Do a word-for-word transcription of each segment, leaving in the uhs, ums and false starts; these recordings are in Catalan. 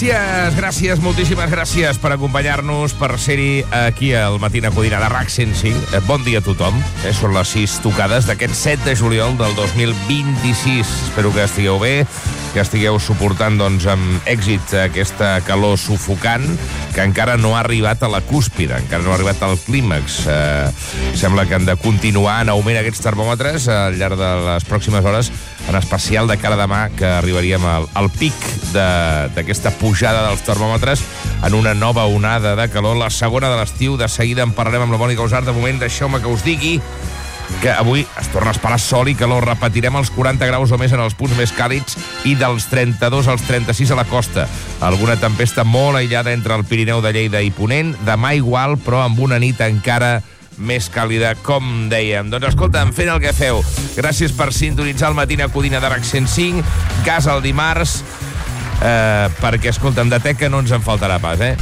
Gràcies, gràcies, moltíssimes gràcies per acompanyar-nos, per ser-hi aquí al Matina Codina de RAC cent cinc. Bon dia a tothom. Eh, són les sis tocades d'aquest set de juliol del dos mil vint-i-sis. Espero que estigueu bé, que estigueu suportant doncs, amb èxit aquesta calor sufocant que encara no ha arribat a la cúspide, encara no ha arribat al clímax. Eh, sembla que han de continuar en augment aquests termòmetres al llarg de les pròximes hores, en especial de cara a demà, que arribaríem al, al pic d'aquesta pujada dels termòmetres en una nova onada de calor, la segona de l'estiu. De seguida en parlarem amb la Mònica Usart. De moment, deixeu-me que us digui que avui es torna a esperar sol i calor. Repetirem els quaranta graus o més en els punts més càlids i dels trenta-dos als trenta-sis a la costa. Alguna tempesta molt aïllada entre el Pirineu de Lleida i Ponent. Demà igual, però amb una nit encara més càlida, com dèiem. Doncs escolta'm, fent el que feu. Gràcies per sintonitzar el Matina Codina de RAC cent cinc. Gas el dimarts, eh, perquè, escolta'm, de teca no ens en faltarà pas, eh?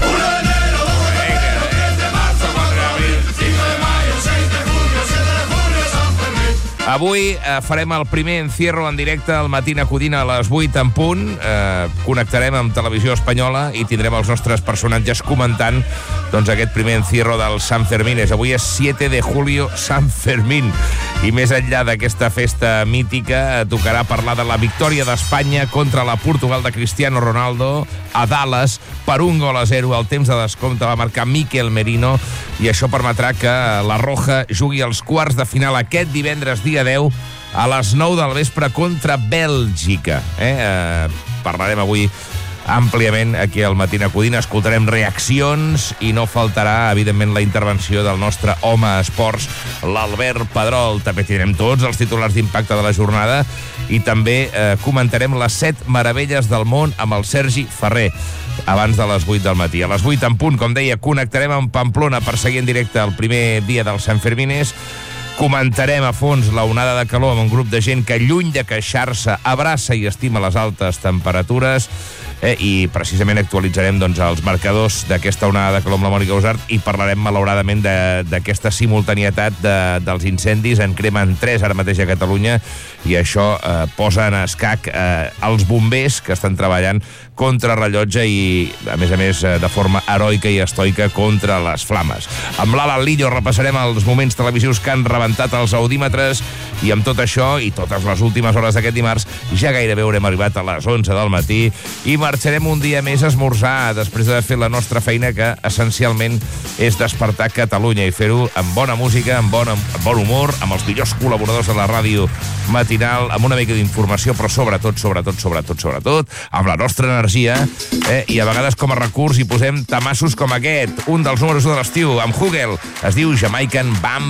Avui eh, farem el primer encierro en directe al Matina Codina a les vuit en punt. Eh, connectarem amb Televisió Espanyola i tindrem els nostres personatges comentant doncs, aquest primer encierro del San Fermín. Avui és siete de julio, San Fermín. I més enllà d'aquesta festa mítica, eh, tocarà parlar de la victòria d'Espanya contra la Portugal de Cristiano Ronaldo a Dallas per un gol a zero. El temps de descompte va marcar Mikel Merino i això permetrà que la Roja jugui els quarts de final aquest divendres dia deu a les nou del vespre contra Bèlgica. Eh? Eh, parlarem avui àmpliament aquí al Matina Codina, escoltarem reaccions i no faltarà, evidentment, la intervenció del nostre home esports, l'Albert Pedrol. També tindrem tots els titulars d'impacte de la jornada i també eh, comentarem les set meravelles del món amb el Sergi Ferrer abans de les vuit del matí. A les vuit en punt, com deia, connectarem amb Pamplona per seguir en directe el primer dia del Sant Fermines. Comentarem a fons la onada de calor amb un grup de gent que, lluny de queixar-se, abraça i estima les altes temperatures. Eh, I precisament actualitzarem doncs, els marcadors d'aquesta onada de calor amb la Mònica Usart i parlarem, malauradament, d'aquesta simultanietat de, dels incendis. En cremen tres ara mateix a Catalunya i això eh, posa en escac eh, els bombers que estan treballant contra rellotge i, a més a més, eh, de forma heroica i estoica contra les flames. Amb l'Alan Lillo repassarem els moments televisius que han rebentat els audímetres i amb tot això i totes les últimes hores d'aquest dimarts ja gairebé haurem arribat a les onze del matí i marxarem un dia més a esmorzar després d'haver fet la nostra feina, que essencialment és despertar Catalunya i fer-ho amb bona música, amb bon, amb bon humor, amb els millors col·laboradors de la ràdio matinal, amb una mica d'informació, però sobretot, sobretot, sobretot, sobretot, amb la nostra energia, eh? I a vegades com a recurs hi posem tamassos com aquest, un dels números de l'estiu, amb Hugel, es diu Jamaican Bam